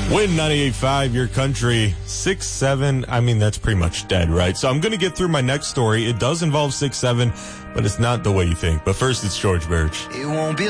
Win 98.5, your country, 6'7". I mean, that's pretty much dead, right? So I'm going to get through my next story. It does involve 6'7", but it's not the way you think. But first, it's George Birch. It won't be